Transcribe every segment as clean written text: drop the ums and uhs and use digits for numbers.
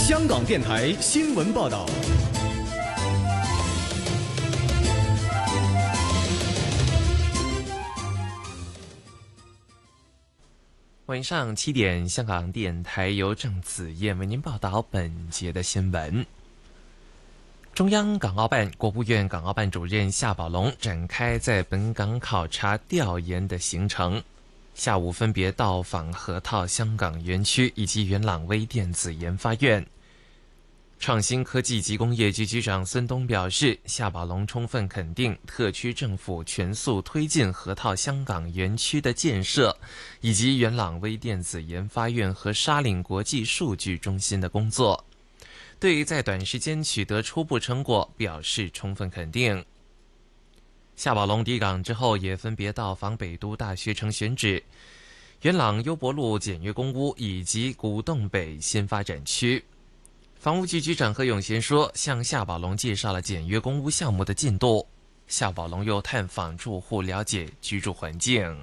香港电台新闻报道。 晚上7点，香港电台由郑子燕为您报道本节的新闻。中央港澳办、国务院港澳办主任夏宝龙展开在本港考察调研的行程，下午分别到访河套香港园区以及元朗微电子研发院。创新科技及工业局局长孙东表示，夏宝龙充分肯定特区政府全速推进河套香港园区的建设，以及元朗微电子研发院和沙岭国际数据中心的工作，对于在短时间取得初步成果表示充分肯定。夏宝龙抵港之后，也分别到访北都大学城选址、元朗优博路简约公屋以及古洞北新发展区。房屋局局长何永贤说，向夏宝龙介绍了简约公屋项目的进度。夏宝龙又探访住户，了解居住环境。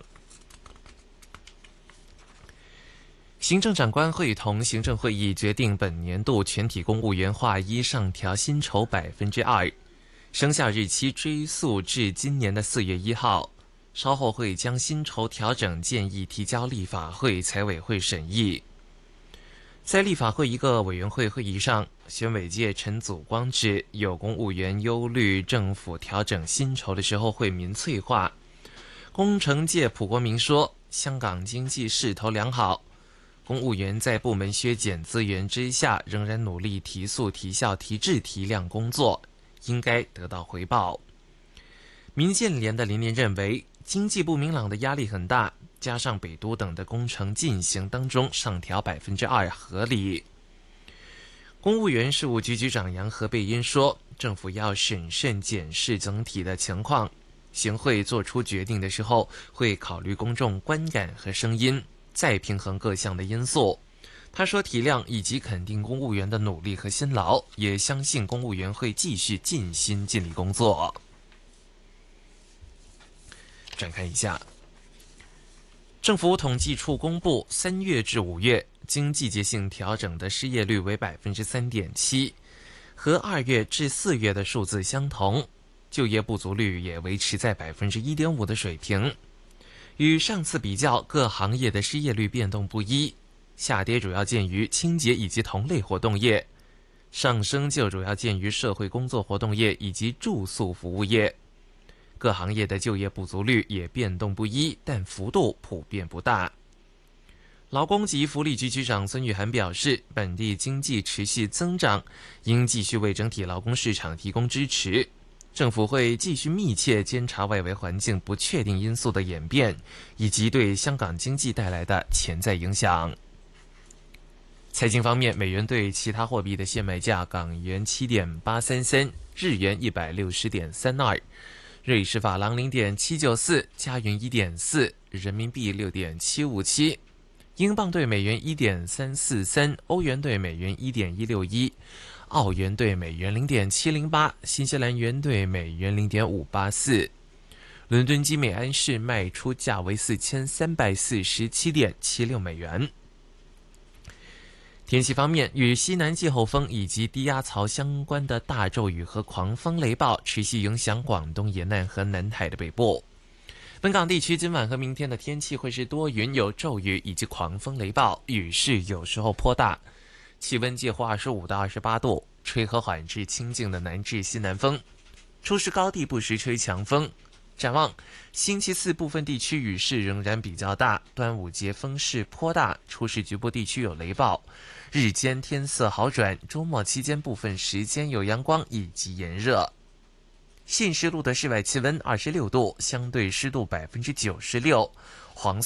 行政长官会同行政会议决定，本年度全体公务员划一上调薪酬2%，生效日期追溯至今年的4月1号。稍后会将薪酬调整建议提交立法会财委会审议。在立法会一个委员会会议上，选委界陈祖光指，有公务员忧虑政府调整薪酬的时候会民粹化。工程界蒲国明说，香港经济势头良好，公务员在部门削减资源之下，仍然努力提速、提效、提质、提量工作，应该得到回报。民建联的林连认为，经济不明朗的压力很大，加上北都等的工程进行当中，上调2%合理。公务员事务局局长杨何蓓茵说，政府要审慎检视整体的情况，行会做出决定的时候，会考虑公众观感和声音，再平衡各项的因素。他说，体谅以及肯定公务员的努力和辛劳，也相信公务员会继续尽心尽力工作。转看一下，政府统计处公布3月至5月经季节性调整的失业率为 3.7%， 和2月至4月的数字相同，就业不足率也维持在 1.5% 的水平。与上次比较，各行业的失业率变动不一，下跌主要见于清洁以及同类活动业，上升就主要见于社会工作活动业以及住宿服务业。各行业的就业不足率也变动不一，但幅度普遍不大。劳工及福利局局长孙玉菡表示，本地经济持续增长，应继续为整体劳工市场提供支持。政府会继续密切监察外围环境不确定因素的演变，以及对香港经济带来的潜在影响。财经方面，美元对其他货币的现卖价：港元7.833，日元160.32。瑞士法郎0.794，加元1.4，人民币6.757，英镑对美元1.343，欧元对美元1.161，澳元对美元0.708，新西兰元对美元0.584。伦敦基美安市卖出价为4347.76美元。天气方面，与西南季候风以及低压槽相关的大骤雨和狂风雷暴持续影响广东沿岸和南海的北部。本港地区今晚和明天的天气会是多云有骤雨以及狂风雷暴，雨势有时候颇大，气温介乎25到28度，吹和缓至清劲的南至西南风，初时高地不时吹强风。展望星期四，部分地区雨势仍然比较大，端午节风势颇大，初时局部地区有雷暴，日间天色好转，周末期间部分时间有阳光以及炎热。现时录的室外气温26度，相对湿度96%，黄色